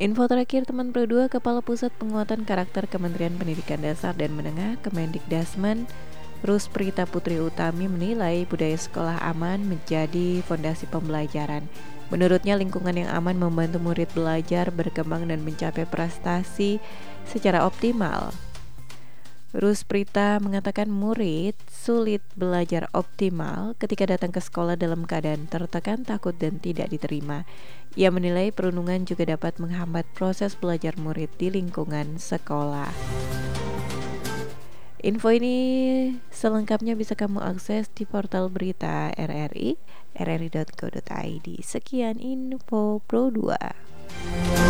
Info terakhir teman Pro 2, Kepala Pusat Penguatan Karakter Kementerian Pendidikan Dasar dan Menengah Kemendikdasmen Rusprita Putri Utami menilai budaya sekolah aman menjadi fondasi pembelajaran. Menurutnya, lingkungan yang aman membantu murid belajar, berkembang, dan mencapai prestasi secara optimal. Rusprita mengatakan murid sulit belajar optimal ketika datang ke sekolah dalam keadaan tertekan, takut, dan tidak diterima. Ia menilai perundungan juga dapat menghambat proses belajar murid di lingkungan sekolah. Info ini selengkapnya bisa kamu akses di portal berita RRI, rri.go.id. Sekian info Pro 2.